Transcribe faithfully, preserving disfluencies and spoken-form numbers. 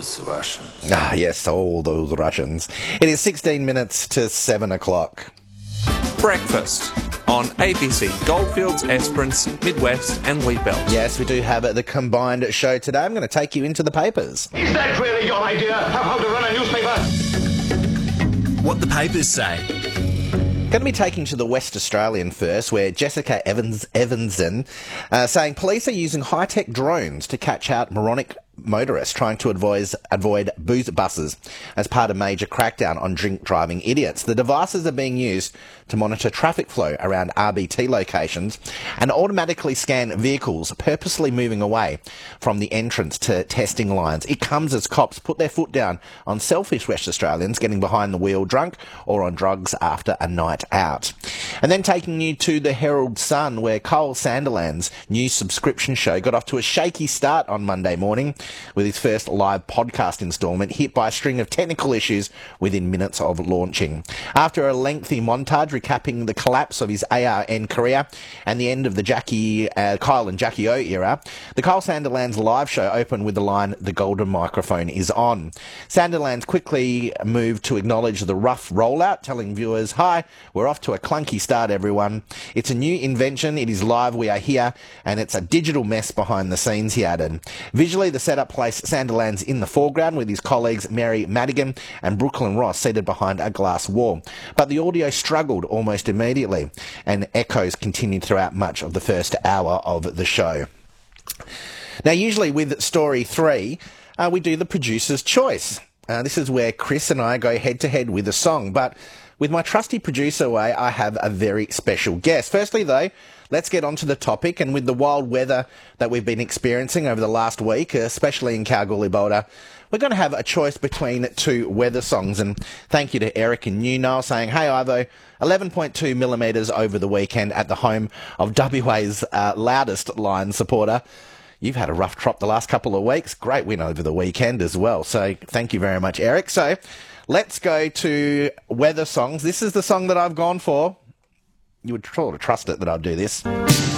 those Russians. Ah, yes, all those Russians. It is sixteen minutes to seven o'clock. Breakfast on A B C Goldfields, Esperance, Midwest and Wheatbelt. Yes, we do have the combined show today. I'm going to take you into the papers. Is that really your idea of how to run a newspaper? What the papers say. Going to be taking to the West Australian first, where Jessica Evans Evanson uh, saying police are using high-tech drones to catch out moronic motorists trying to avoid, avoid booze buses as part of major crackdown on drink driving idiots. The devices are being used to monitor traffic flow around R B T locations and automatically scan vehicles purposely moving away from the entrance to testing lines. It comes as cops put their foot down on selfish West Australians getting behind the wheel drunk or on drugs after a night out. And then taking you to the Herald Sun, where Kyle Sandilands' new subscription show got off to a shaky start on Monday morning, with his first live podcast instalment hit by a string of technical issues within minutes of launching. After a lengthy montage recapping the collapse of his A R N career and the end of the Jackie, uh, Kyle and Jackie O era, the Kyle Sandilands live show opened with the line, "The golden microphone is on." Sandilands quickly moved to acknowledge the rough rollout, telling viewers, "Hi, we're off to a clunky start, everyone. It's a new invention, it is live, we are here, and it's a digital mess behind the scenes," he added. Visually, the setup placed Sandilands in the foreground with his colleagues Mary Madigan and Brooklyn Ross seated behind a glass wall. But the audio struggled almost immediately, and echoes continued throughout much of the first hour of the show. Now, usually with Story three, uh, we do the producer's choice. Uh, this is where Chris and I go head-to-head with a song, but with my trusty producer way, I have a very special guest. Firstly, though, let's get on to the topic, and with the wild weather that we've been experiencing over the last week, especially in Kalgoorlie-Boulder, we're going to have a choice between two weather songs. And thank you to Eric in Newnow saying, "Hey Ivo, eleven point two millimetres over the weekend at the home of W A's uh, loudest Lions supporter. You've had a rough trot the last couple of weeks. Great win over the weekend as well." So thank you very much, Eric. So let's go to weather songs. This is the song that I've gone for. You would sort of trust it that I'll do this.